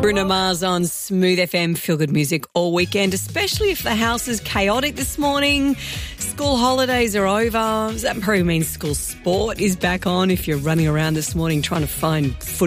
Bruno Mars on Smooth FM, feel good music all weekend, especially if the house is chaotic this morning. School holidays are over. That probably means school sport is back on if you're running around this morning trying to find footy